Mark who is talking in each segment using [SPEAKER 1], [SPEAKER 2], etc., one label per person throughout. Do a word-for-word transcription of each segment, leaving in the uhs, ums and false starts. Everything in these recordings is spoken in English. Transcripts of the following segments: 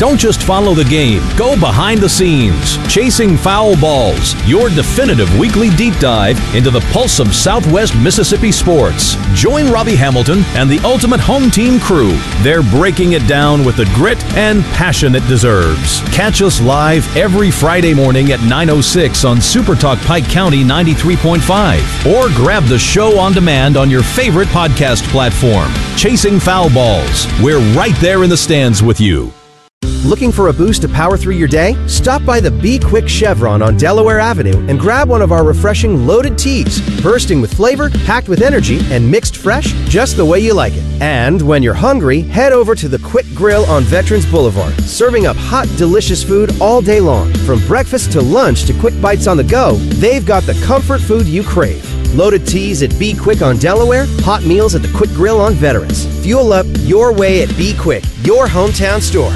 [SPEAKER 1] Don't just follow the game, go behind the scenes. Chasing Foul Balls, your definitive weekly deep dive into the pulse of Southwest Mississippi sports. Join Robbie Hamilton and the Ultimate Home Team crew. They're breaking it down with the grit and passion it deserves. Catch us live every Friday morning at nine oh six on Super Talk Pike County ninety-three point five, or grab the show on demand on your favorite podcast platform. Chasing Foul Balls, we're right there in the stands with you.
[SPEAKER 2] Looking for a boost to power through your day? Stop by the Be Quick Chevron on Delaware Avenue and grab one of our refreshing loaded teas, bursting with flavor, packed with energy, and mixed fresh just the way you like it. And when you're hungry, head over to the Quick Grill on Veterans Boulevard, serving up hot, delicious food all day long. From breakfast to lunch to quick bites on the go, they've got the comfort food you crave. Loaded teas at Be Quick on Delaware, hot meals at the Quick Grill on Veterans. Fuel up your way at Be Quick, your hometown store.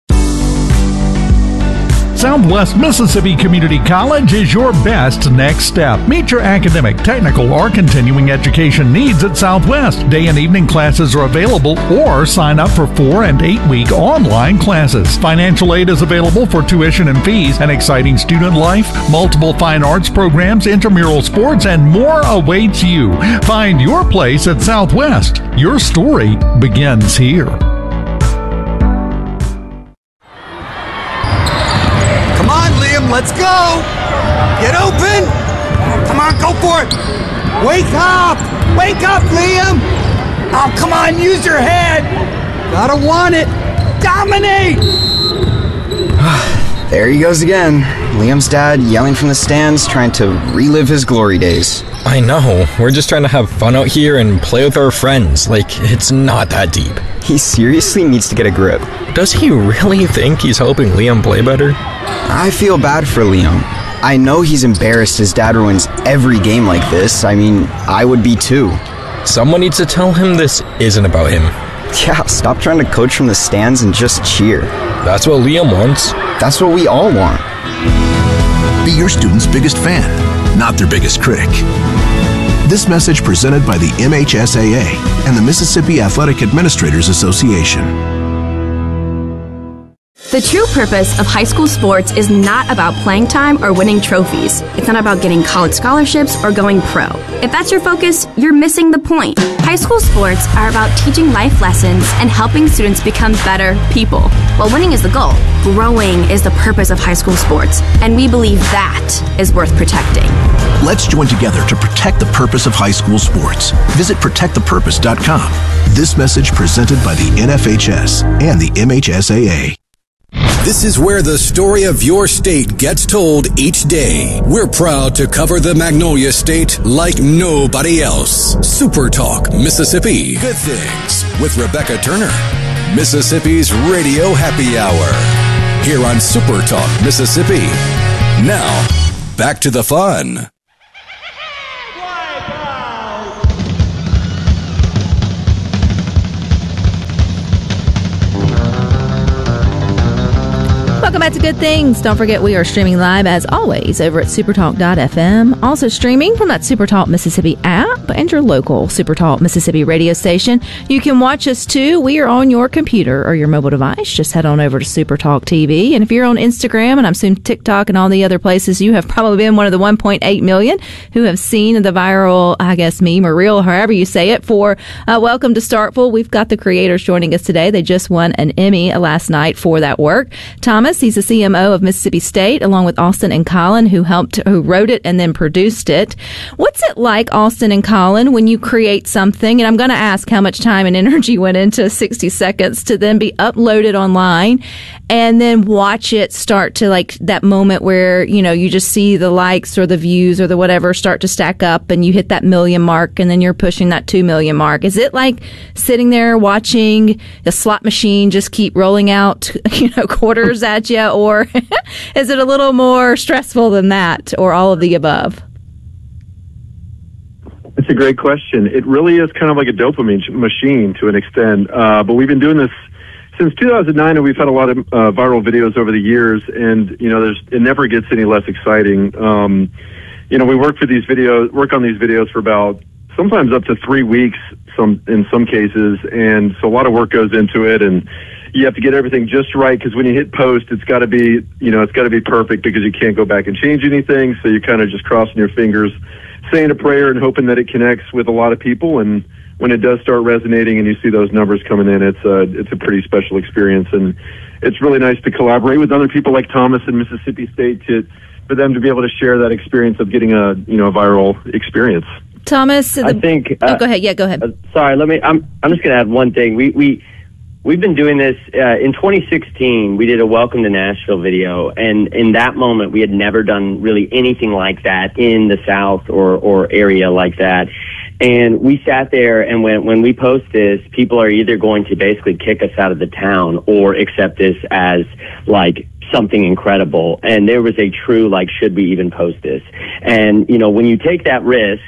[SPEAKER 3] Southwest Mississippi Community College is your best next step. Meet your academic, technical, or continuing education needs at Southwest. Day and evening classes are available, or sign up for four and eight week online classes. Financial aid is available for tuition and fees, an exciting student life, multiple fine arts programs, intramural sports, and more awaits you. Find your place at Southwest. Your story begins here.
[SPEAKER 4] Let's go! Get open! Come on, go for it! Wake up! Wake up, Liam! Oh, come on, use your head! Gotta want it! Dominate!
[SPEAKER 5] There he goes again. Liam's dad yelling from the stands, trying to relive his glory days.
[SPEAKER 6] I know. We're just trying to have fun out here and play with our friends. Like, it's not that deep.
[SPEAKER 5] He seriously needs to get a grip.
[SPEAKER 6] Does he really think he's helping Liam play better?
[SPEAKER 5] I feel bad for Liam. I know he's embarrassed his dad ruins every game like this. I mean, I would be too.
[SPEAKER 6] Someone needs to tell him this isn't about him.
[SPEAKER 5] Yeah, stop trying to coach from the stands and just cheer.
[SPEAKER 6] That's what Liam wants.
[SPEAKER 5] That's what we all want.
[SPEAKER 7] Be your student's biggest fan, not their biggest critic. This message presented by the M H S A A and the Mississippi Athletic Administrators Association.
[SPEAKER 8] The true purpose of high school sports is not about playing time or winning trophies. It's not about getting college scholarships or going pro. If that's your focus, you're missing the point. High school sports are about teaching life lessons and helping students become better people. While winning is the goal, growing is the purpose of high school sports, and we believe that is worth protecting.
[SPEAKER 7] Let's join together to protect the purpose of high school sports. Visit protect the purpose dot com. This message presented by the N F H S and the M H S A A.
[SPEAKER 9] This is where the story of your state gets told each day. We're proud to cover the Magnolia State like nobody else. Super Talk Mississippi. Good Things with Rebecca Turner. Mississippi's Radio Happy Hour. Here on Super Talk Mississippi. Now, back to the fun.
[SPEAKER 10] Welcome back to Good Things. Don't forget we are streaming live as always over at supertalk dot f m. Also streaming from that Supertalk Mississippi app and your local Supertalk Mississippi radio station. You can watch us too. We are on your computer or your mobile device. Just head on over to Supertalk T V. And if you're on Instagram and I'm soon TikTok and all the other places, you have probably been one of the one point eight million who have seen the viral, I guess, meme or reel, however you say it, for uh, Welcome to Starkville. We've got the creators joining us today. They just won an Emmy last night for that work. Thomas, he's the C M O of Mississippi State, along with Austin and Colin, who helped, who wrote it and then produced it. What's it like, Austin and Colin, when you create something? And I'm going to ask how much time and energy went into sixty seconds to then be uploaded online and then watch it start to, like, that moment where, you know, you just see the likes or the views or the whatever start to stack up and you hit that million mark and then you're pushing that two million mark. Is it like sitting there watching the slot machine just keep rolling out, you know, quarters at you? Or is it a little more stressful than that, or all of the above?
[SPEAKER 11] It's a great question. It really is kind of like a dopamine machine to an extent. Uh, but we've been doing this since two thousand nine, and we've had a lot of uh, viral videos over the years. And you know, there's it never gets any less exciting. Um, you know, we work for these videos, work on these videos for about sometimes up to three weeks, some in some cases, and so a lot of work goes into it. And you have to get everything just right, because when you hit post, it's got to be, you know, it's got to be perfect, because you can't go back and change anything. So you're kind of just crossing your fingers, saying a prayer and hoping that it connects with a lot of people. And when it does start resonating and you see those numbers coming in, it's a, it's a pretty special experience. And it's really nice to collaborate with other people like Thomas and Mississippi State to, for them to be able to share that experience of getting a, you know, a viral experience.
[SPEAKER 10] Thomas, the,
[SPEAKER 12] I think. Uh,
[SPEAKER 10] oh, go ahead. Yeah, go ahead.
[SPEAKER 12] Uh, sorry, let me. I'm. I'm just going to add one thing. We we we've been doing this uh, in twenty sixteen. We did a Welcome to Nashville video, and in that moment, we had never done really anything like that in the South or or area like that. And we sat there, and when when we post this, people are either going to basically kick us out of the town or accept this as like something incredible. And there was a true like, should we even post this? And you know, when you take that risk.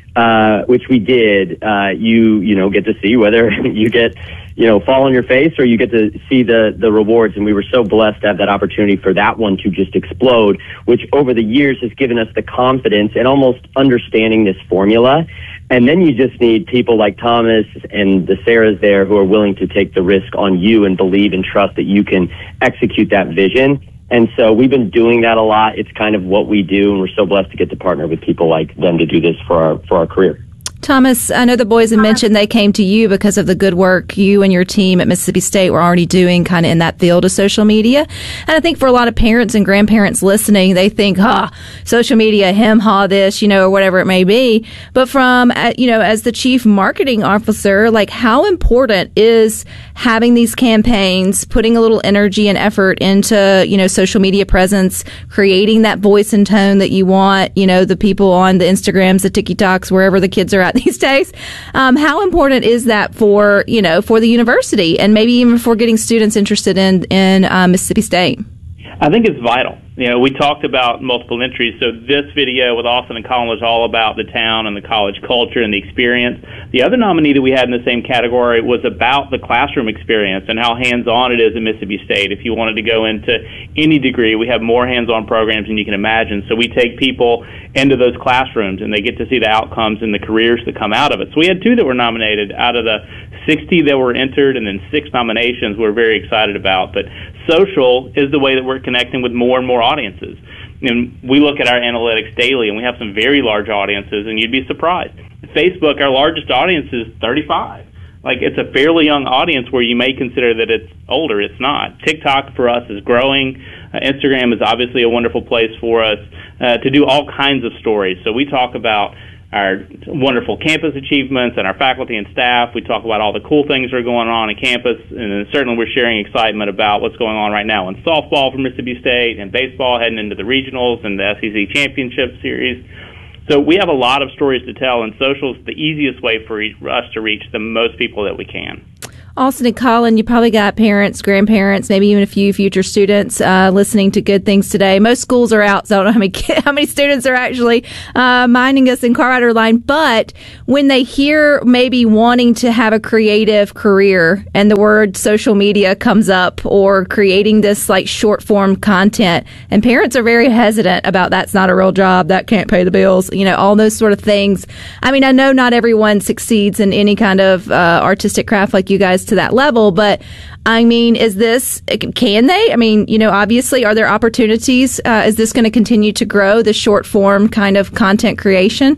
[SPEAKER 12] Uh, which we did, uh, you, you know, get to see whether you get, you know, fall on your face or you get to see the, the rewards. And we were so blessed to have that opportunity for that one to just explode, which over the years has given us the confidence and almost understanding this formula. And then you just need people like Thomas and the Sarahs there who are willing to take the risk on you and believe and trust that you can execute that vision. And so we've been doing that a lot. It's kind of what we do, and we're so blessed to get to partner with people like them to do this for our for our career.
[SPEAKER 10] Thomas, I know the boys had mentioned they came to you because of the good work you and your team at Mississippi State were already doing kind of in that field of social media. And I think for a lot of parents and grandparents listening, they think, ah, social media, him, ha, this, you know, or whatever it may be. But from, uh, you know, as the chief marketing officer, like how important is having these campaigns, putting a little energy and effort into, you know, social media presence, creating that voice and tone that you want, you know, the people on the Instagrams, the TikToks, wherever the kids are at these days. Um, how important is that for, you know, for the university and maybe even for getting students interested in, in uh, Mississippi State?
[SPEAKER 13] I think it's vital. You know, we talked about multiple entries, so this video with Austin and Colin was all about the town and the college culture and the experience. The other nominee that we had in the same category was about the classroom experience and how hands-on it is at Mississippi State. If you wanted to go into any degree, we have more hands-on programs than you can imagine. So we take people into those classrooms, and they get to see the outcomes and the careers that come out of it. So we had two that were nominated out of the sixty that were entered, and then six nominations we're very excited about. But social is the way that we're connecting with more and more audiences. And we look at our analytics daily, and we have some very large audiences, and you'd be surprised. Facebook, our largest audience is thirty-five. Like, it's a fairly young audience where you may consider that it's older. It's not. TikTok for us is growing. Uh, Instagram is obviously a wonderful place for us uh, to do all kinds of stories. So we talk about our wonderful campus achievements and our faculty and staff. We talk about all the cool things that are going on on campus, and then certainly we're sharing excitement about what's going on right now in softball for Mississippi State and baseball heading into the regionals and the S E C championship series. So we have a lot of stories to tell, and social is the easiest way for us to reach the most people that we can.
[SPEAKER 10] Austin and Colin, you probably got parents, grandparents, maybe even a few future students uh, listening to Good Things Today. Most schools are out, so I don't know how many how many students are actually uh, minding us in Car Rider Line. But when they hear maybe wanting to have a creative career and the word social media comes up, or creating this like short form content, and parents are very hesitant about that's not a real job, that can't pay the bills, you know, all those sort of things. I mean, I know not everyone succeeds in any kind of uh, artistic craft like you guys to that level, but I mean, is this, can they? I mean, you know, obviously, are there opportunities? Uh, is this going to continue to grow, the short form kind of content creation?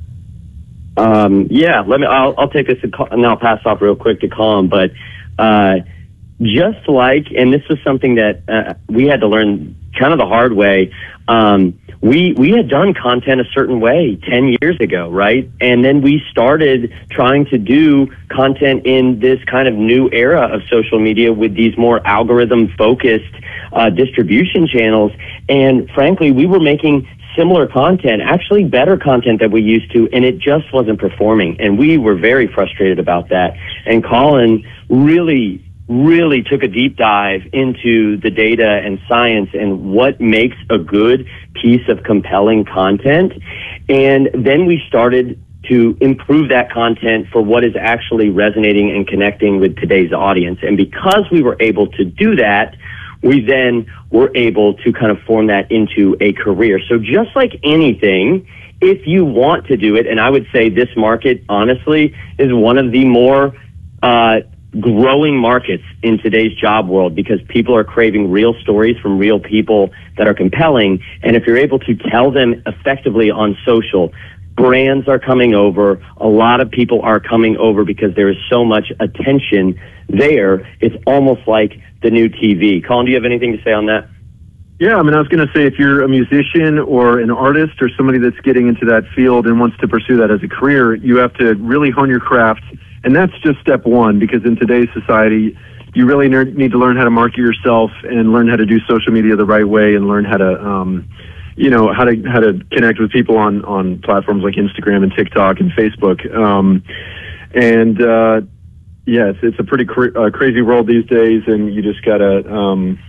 [SPEAKER 12] Um, yeah, let me, I'll, I'll take this and I'll pass off real quick to Colin, but uh, just like, and this was something that uh, we had to learn kind of the hard way. Um, we we had done content a certain way ten years ago, right? And then we started trying to do content in this kind of new era of social media with these more algorithm-focused uh, distribution channels. And frankly, we were making similar content, actually better content than we used to, and it just wasn't performing. And we were very frustrated about that. And Colin really really took a deep dive into the data and science and what makes a good piece of compelling content. And then we started to improve that content for what is actually resonating and connecting with today's audience. And because we were able to do that, we then were able to kind of form that into a career. So just like anything, if you want to do it, and I would say this market, honestly, is one of the more uh growing markets in today's job world because people are craving real stories from real people that are compelling. And if you're able to tell them effectively on social, brands are coming over. A lot of people are coming over because there is so much attention there. It's almost like the new T V. Colin, do you have anything to say on that?
[SPEAKER 11] Yeah, I mean, I was going to say, if you're a musician or an artist or somebody that's getting into that field and wants to pursue that as a career, you have to really hone your craft. And that's just step one, because in today's society, you really ner- need to learn how to market yourself and learn how to do social media the right way and learn how to, um, you know, how to how to connect with people on, on platforms like Instagram and TikTok and Facebook. Um, and, uh, yeah, it's, it's a pretty cr- uh, crazy world these days, and you just got to... Um,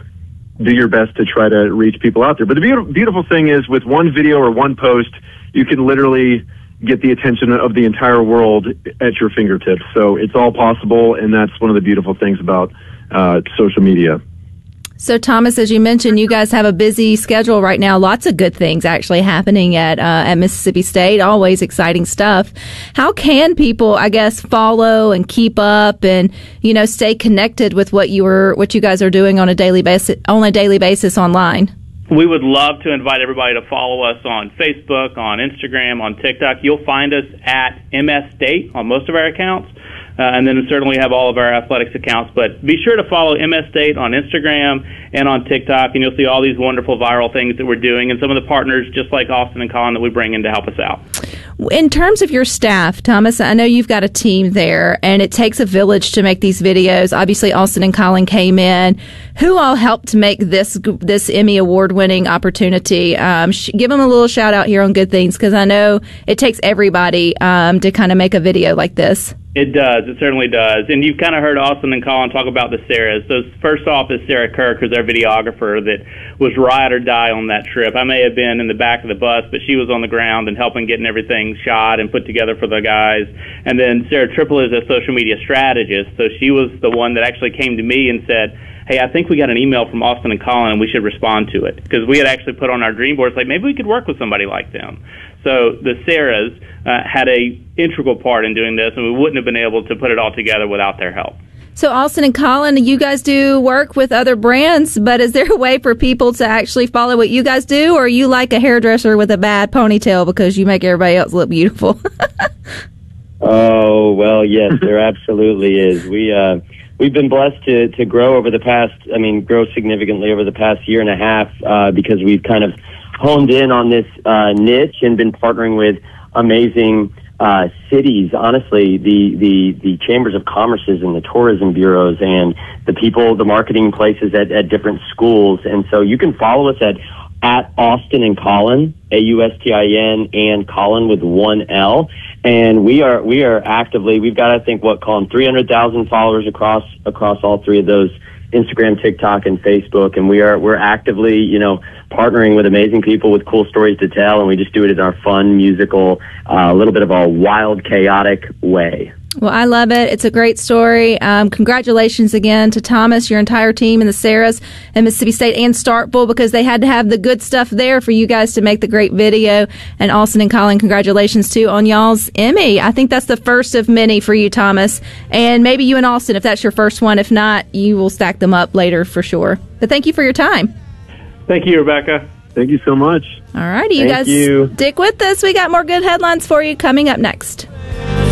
[SPEAKER 11] do your best to try to reach people out there. But the be- beautiful thing is, with one video or one post, you can literally get the attention of the entire world at your fingertips. So it's all possible, and that's one of the beautiful things about uh, social media.
[SPEAKER 10] So, Thomas, as you mentioned, you guys have a busy schedule right now. Lots of good things actually happening at uh, at Mississippi State. Always exciting stuff. How can people, I guess, follow and keep up and, you know, stay connected with what you were, what you guys are doing on a daily basis, on a daily basis online?
[SPEAKER 13] We would love to invite everybody to follow us on Facebook, on Instagram, on TikTok. You'll find us at M S State on most of our accounts. Uh, and then we certainly have all of our athletics accounts. But be sure to follow M S State on Instagram and on TikTok, and you'll see all these wonderful viral things that we're doing and some of the partners just like Austin and Colin that we bring in to help us out.
[SPEAKER 10] In terms of your staff, Thomas, I know you've got a team there, and it takes a village to make these videos. Obviously, Austin and Colin came in. Who all helped to make this this Emmy Award-winning opportunity? Um, sh- give them a little shout-out here on Good Things, because I know it takes everybody um, to kind of make a video like this.
[SPEAKER 13] It does. It certainly does. And you've kind of heard Austin and Colin talk about the Sarahs. So first off is Sarah Kirk, who's our videographer that was ride or die on that trip. I may have been in the back of the bus, but she was on the ground and helping getting everything shot and put together for the guys. And then Sarah Triple is a social media strategist. So she was the one that actually came to me and said, hey, I think we got an email from Austin and Colin and we should respond to it. Because we had actually put on our dream boards, like, maybe we could work with somebody like them. So the Sarahs uh, had a integral part in doing this, and we wouldn't have been able to put it all together without their help.
[SPEAKER 10] So Austin and Colin, you guys do work with other brands, but is there a way for people to actually follow what you guys do, or are you like a hairdresser with a bad ponytail because you make everybody else look beautiful?
[SPEAKER 12] Oh, well, yes, there absolutely is. We, uh, we've been blessed to, to grow over the past, I mean, grow significantly over the past year and a half uh, because we've kind of honed in on this uh, niche and been partnering with amazing uh, cities. Honestly, the, the, the chambers of commerces and the tourism bureaus and the people, the marketing places at, at different schools. And so you can follow us at, at Austin and Colin, A U S T I N, and Colin with one L. And we are, we are actively, we've got, I think, what, Colin, three hundred thousand followers across, across all three of those, Instagram, TikTok, and Facebook, and we are we're actively, you know, partnering with amazing people with cool stories to tell, and we just do it in our fun, musical, a uh, little bit of a wild, chaotic way.
[SPEAKER 10] Well, I love it. It's a great story. Um, congratulations again to Thomas, your entire team, and the Sarahs and Mississippi State and Starkville, because they had to have the good stuff there for you guys to make the great video. And Austin and Colin, congratulations too on y'all's Emmy. I think that's the first of many for you, Thomas. And maybe you and Austin, if that's your first one. If not, you will stack them up later for sure. But thank you for your time.
[SPEAKER 13] Thank you, Rebecca.
[SPEAKER 11] Thank you so much.
[SPEAKER 10] All righty, you
[SPEAKER 12] Thank
[SPEAKER 10] guys
[SPEAKER 12] you.
[SPEAKER 10] stick with us. We got more good headlines for you coming up next.